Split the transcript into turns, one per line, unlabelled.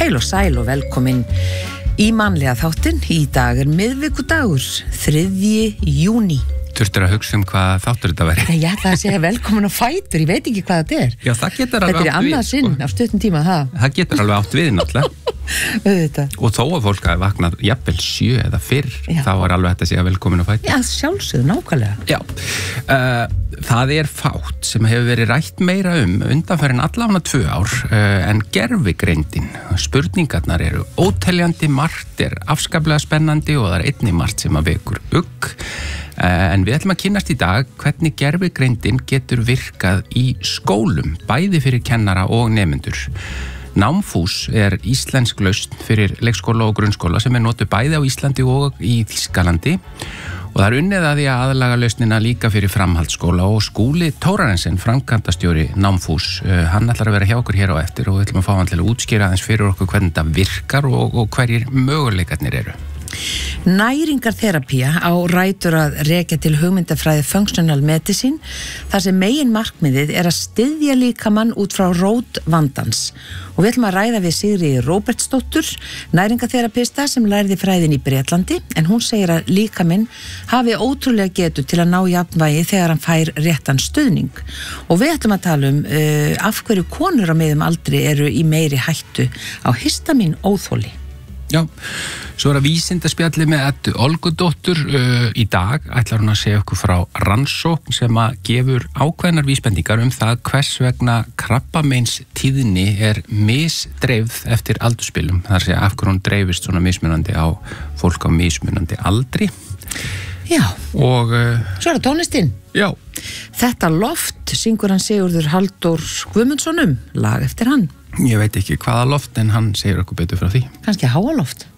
Heil og sæl og velkomin í mannlega þáttinn. Í dag miðvikudagur, 3. júní.
Þurftir að hugsa hvað þáttur þetta væri.
Ég ætla að segja velkomin á fætur, ég veit ekki hvað þetta er.
Já, það getur alveg átt við.
Þetta annað sinn á stuttum tíma, það.
Það getur alveg átt við, náttúrulega. Og þó að fólk hafi vaknað jafnvel 7 eða fyrr, þá er alveg þetta að segja velkomin á fætur.
Já, sjálfsögðu, nákvæmlega.
Já, það er fátt sem hefur verið rætt meira undanfarin allavega 2 ár, en gervigreindin. Spurningarnar eru óteljandi, margt er afskaplega spennandi og það er einnig margt sem að vekur ugg. En við ætlum að kynnast í dag hvernig gervigreindin getur virkað í skólum, bæði fyrir kennara og nemendur. Námfús er íslensk lausn fyrir leikskóla og grunnskóla sem er notuð bæði á Íslandi og í Þýskalandi og það er unnið að því að aðlaga lausnina líka fyrir framhaldsskóla og Skúli Tórarensen, framkvæmdastjóri Námfús, hann ætlar að vera hjá okkur hér á eftir og við ætlum að fá hann til að útskýra aðeins fyrir okkur hvernig þetta virkar og hverjir möguleikarnir eru.
Næringarþerapía á rætur að rekja til hugmyndafræði functional medicine þar sem megin markmiðið er að styðja líkamann út frá rót vandans og við ætlum að ræða við Sigríði Róbertsdóttur, næringarþerapista sem lærði fræðin í Bretlandi en hún segir að líkaminn hafi ótrúlega getu til að ná jafnvægi þegar hann fær réttan stuðning og við ætlum að tala af hverju konur á miðum aldri eru í meiri hættu á histamin óþoli.
Já, svo er að vísindaspjalli með Eddu Olgudóttur í dag ætlar hún að segja okkur frá rannsókn sem að gefur ákveðnar vísbendingar það hvers vegna krabbameins tíðni er misdreifð eftir aldursbilum, þar sé af hverju hún dreifist svona mismunandi á fólk á mismunandi aldri.
Já,
og
svo er það tónlistinn.
Já.
Þetta loft syngur hann Sigurður Halldór Guðmundssonum, lag eftir hann.
Ég veit ekki hvaða loft en hann segir okkur betur frá því.
Kannski háaloft.